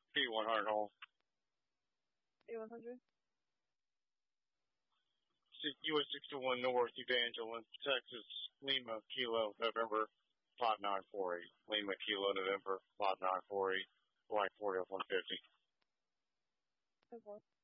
P100 home. P100. US 61 North, Evangeline, Texas, Lima, Kilo, November 5948. Lima, Kilo, November 5948. White 40 150. Okay.